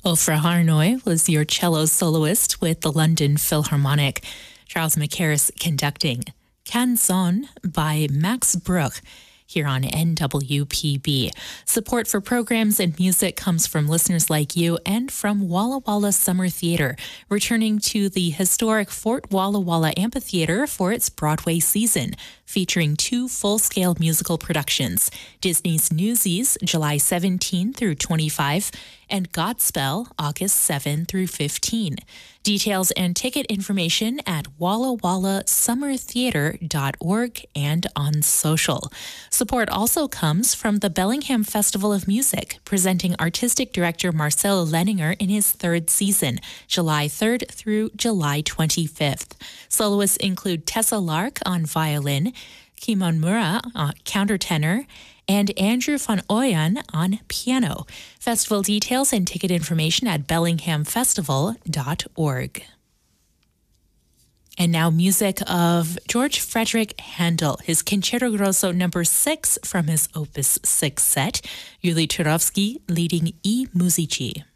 Ofra Harnoy was your cello soloist with the London Philharmonic. Charles McCarris conducting. Canzon by Max Bruch here on NWPB. Support for programs and music comes from listeners like you and from Walla Walla Summer Theatre, returning to the historic Fort Walla Walla Amphitheatre for its Broadway season, featuring 2 full-scale musical productions, Disney's Newsies, July 17 through 25, and Godspell, August 7 through 15. Details and ticket information at wallawallaSummerTheatre.org and on social. Support also comes from the Bellingham Festival of Music, presenting artistic director Marcel Leninger in his 3rd season, July 3rd through July 25th. Soloists include Tessa Lark on violin, Kimon Mura on countertenor, and Andrew van Ooyen on piano. Festival details and ticket information at bellinghamfestival.org. And now music of George Frederick Handel, his Concerto Grosso No. 6 from his Opus 6 set, Yuli Turovsky leading I Musici.